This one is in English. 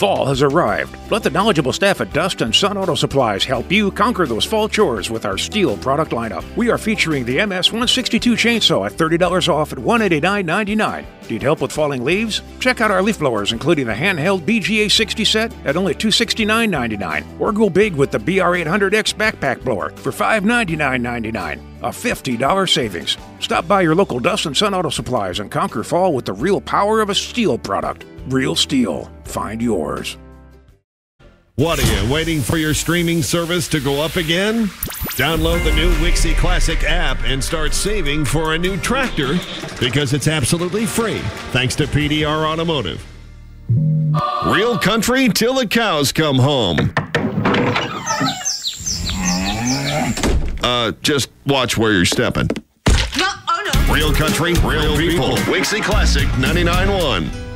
Fall has arrived. Let the knowledgeable staff at Dust and Sun Auto Supplies help you conquer those fall chores with our STIHL product lineup. We are featuring the MS-162 chainsaw at $30 off at $189.99. Need help with falling leaves? Check out our leaf blowers, including the handheld BGA 60 set at only $269.99. Or go big with the BR800X backpack blower for $599.99. A $50 savings. Stop by your local Dust and Sun Auto Supplies and conquer fall with the real power of a STIHL product. Real STIHL. Find yours. What are you, waiting for your streaming service to go up again? Download the new Wixie Classic app and start saving for a new tractor because it's absolutely free, thanks to PDR Automotive. Real country till the cows come home. Just watch where you're stepping. No, oh no. Real country, real people. Wixie Classic 99.1.